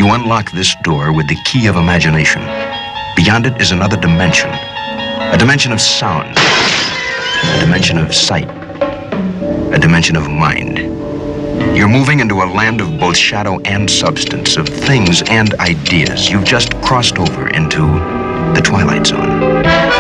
You unlock this door with the key of imagination. Beyond it is another dimension. A dimension of sound. A dimension of sight. A dimension of mind. You're moving into a land of both shadow and substance, of things and ideas. You've just crossed over into the Twilight Zone.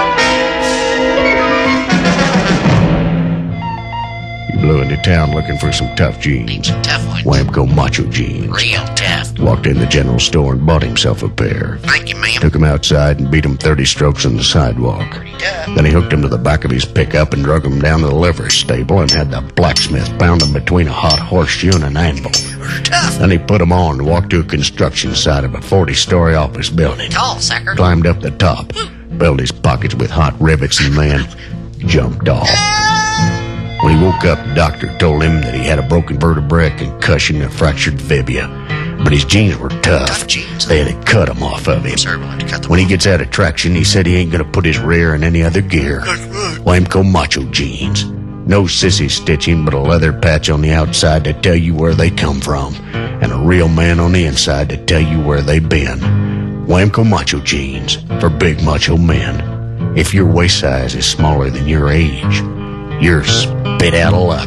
You blew into town looking for some tough jeans. Tough ones. Whamco macho jeans. Real tough. Walked in the general store and bought himself a pair. Thank you, ma'am. Took him outside and beat him 30 strokes on the sidewalk. Pretty tough. Then he hooked him to the back of his pickup and drug him down to the livery stable and had the blacksmith pound him between a hot horseshoe and an anvil. Tough. Then he put him on and walked to a construction site of a 40-story office building. Tall, sucker. Climbed up the top, filled his pockets with hot rivets, and then jumped off. When he woke up, the doctor told him that he had a broken vertebrae, a concussion, and a fractured fibula. But his jeans were tough. Tough jeans. They had cut him off of him. Sir, we'll have to cut the When he gets out of traction, he said he ain't gonna put his rear in any other gear. Whamco macho jeans. No sissy stitching, but a leather patch on the outside to tell you where they come from, and a real man on the inside to tell you where they've been. Whamco macho jeans for big macho men. If your waist size is smaller than your age, you're spit out of luck.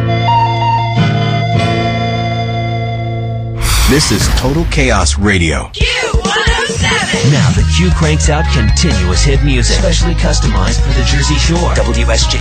This is Total Chaos Radio. Q107. Now the Q cranks out continuous hit music, specially customized for the Jersey Shore. WSJ